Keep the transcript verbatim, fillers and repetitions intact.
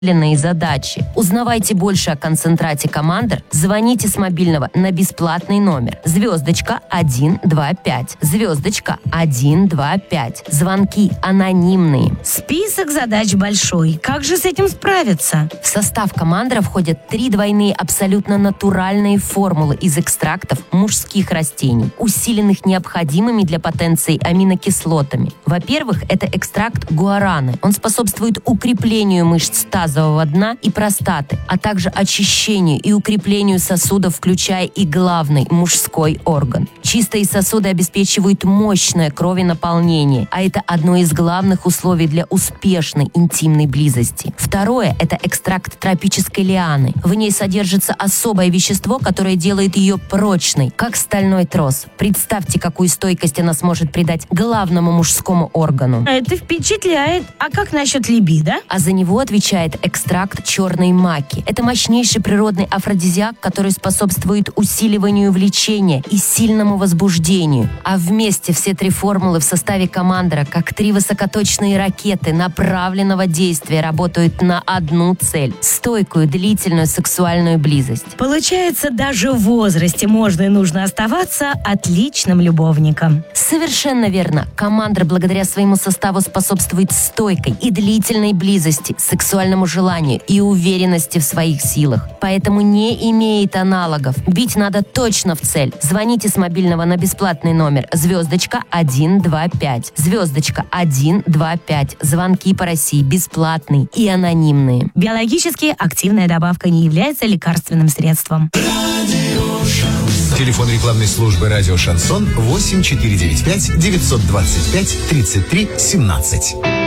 задачи. Узнавайте больше о концентрате Командер. Звоните с мобильного на бесплатный номер звездочка один два пять. Звездочка один два пять. Звонки анонимные. Список задач большой. Как же с этим справиться? В состав Командера входят три двойные абсолютно натуральные формулы из экстрактов мужских растений, усиленных необходимыми для потенции аминокислотами. Во-первых, это экстракт гуараны. Он способствует укреплению мышц таза дна и простаты, а также очищению и укреплению сосудов, включая и главный мужской орган. Чистые сосуды обеспечивают мощное кровенаполнение, а это одно из главных условий для успешной интимной близости. Второе – это экстракт тропической лианы. В ней содержится особое вещество, которое делает ее прочной, как стальной трос. Представьте, какую стойкость она сможет придать главному мужскому органу. Это впечатляет. А как насчет либидо? А за него отвечает экстракт черной маки. Это мощнейший природный афродизиак, который способствует усиливанию влечения и сильному возбуждению. А вместе все три формулы в составе Командера, как три высокоточные ракеты направленного действия, работают на одну цель – стойкую, длительную сексуальную близость. Получается, даже в возрасте можно и нужно оставаться отличным любовником. Совершенно верно. Командер благодаря своему составу способствует стойкой и длительной близости, сексуальному желанию и уверенности в своих силах. Поэтому не имеет аналогов. Бить надо точно в цель. Звоните с мобильного на бесплатный номер звездочка один два пять. Звездочка один два пять. Звонки по России бесплатные и анонимные. Биологически активная добавка не является лекарственным средством. Телефон рекламной службы «Радио Шансон» восемь четыре девять пять девятьсот двадцать пять тридцать три семнадцать.